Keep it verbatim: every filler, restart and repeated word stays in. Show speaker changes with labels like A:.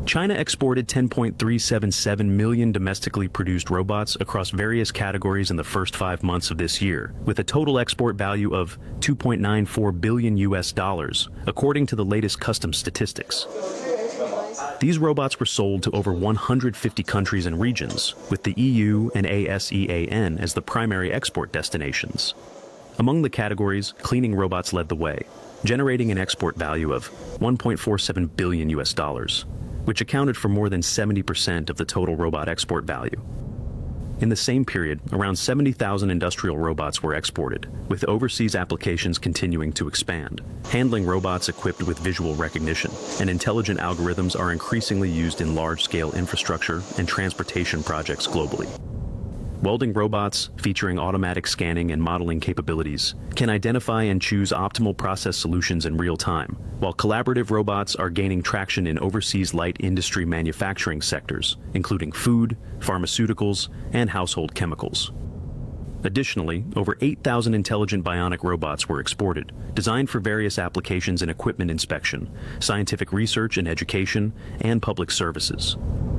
A: China exported ten point three seven seven million domestically produced robots across various categories in the first five months of this year, with a total export value of two point nine four billion U S dollars, according to the latest customs statistics. These robots were sold to over one hundred fifty countries and regions, with the E U and ASEAN as the primary export destinations. Among the categories, cleaning robots led the way, generating an export value of one point four seven billion U S dollars, which accounted for more than seventy percent of the total robot export value. In the same period, around seventy thousand industrial robots were exported, with overseas applications continuing to expand. Handling robots equipped with visual recognition and intelligent algorithms are increasingly used in large-scale infrastructure and transportation projects globally. Welding robots, featuring automatic scanning and modeling capabilities, can identify and choose optimal process solutions in real time, while collaborative robots are gaining traction in overseas light industry manufacturing sectors, including food, pharmaceuticals, and household chemicals. Additionally, over eight thousand intelligent bionic robots were exported, designed for various applications in equipment inspection, scientific research and education, and public services.